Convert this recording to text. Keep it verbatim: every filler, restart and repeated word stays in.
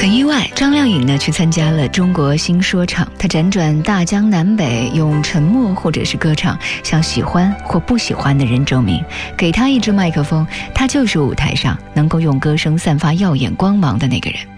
很意外，张靓颖呢去参加了中国新说唱，她辗转大江南北，用沉默或者是歌唱向喜欢或不喜欢的人证明，给她一支麦克风，她就是舞台上能够用歌声散发耀眼光芒的那个人。